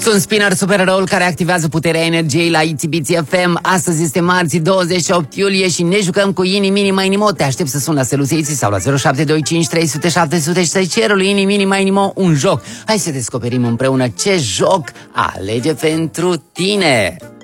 un spinner super roll care activează puterea energiei la ITBT FM. Astăzi este marți, 28 iulie și ne jucăm cu Ini Mini Mai Nimo. Te aștept să suni la Seluțeiții sau la 0725 300 700 și să-i cer lui Ini Mini Mai Nimo un joc. Hai să descoperim împreună ce joc alege pentru tine.